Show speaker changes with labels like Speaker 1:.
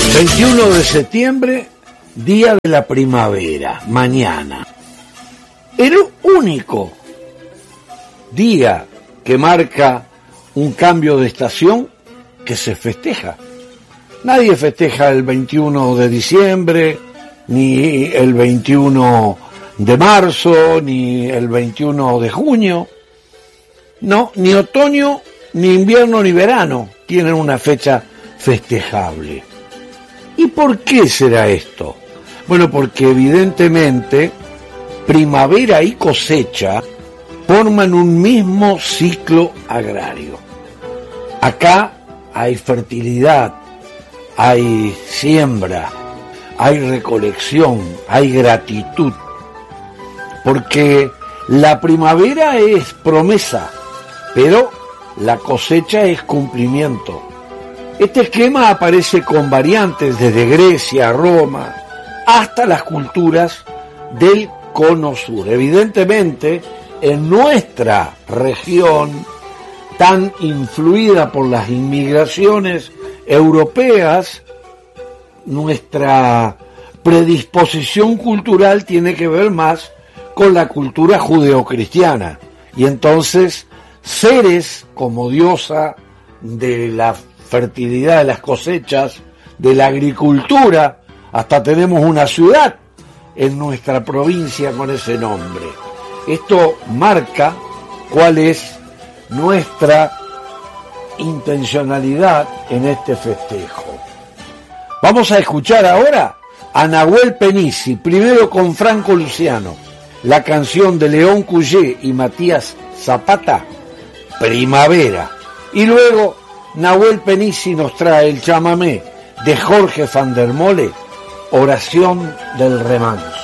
Speaker 1: 21 de septiembre, día de la primavera, mañana. El único día que marca un cambio de estación que se festeja. Nadie festeja el 21 de diciembre, ni el 21 de marzo, ni el 21 de junio. No, ni otoño, ni invierno, ni verano tienen una fecha festejable. ¿Y por qué será esto? Bueno, porque evidentemente primavera y cosecha forman un mismo ciclo agrario. Acá hay fertilidad, hay siembra, hay recolección, hay gratitud, porque la primavera es promesa, pero la cosecha es cumplimiento. Este esquema aparece con variantes desde Grecia, Roma, hasta las culturas del Cono Sur. Evidentemente, en nuestra región, tan influida por las inmigraciones europeas, nuestra predisposición cultural tiene que ver más con la cultura judeocristiana. Y entonces, seres como diosa de la fertilidad de las cosechas, de la agricultura, hasta tenemos una ciudad en nuestra provincia con ese nombre. Esto marca cuál es nuestra intencionalidad en este festejo. Vamos a escuchar ahora a Nahuel Penisi, primero con Franco Luciano, la canción de León Cuyé y Matías Zapata, Primavera, y luego Nahuel Penisi nos trae el chamamé de Jorge van der Mole, Oración del Remanso.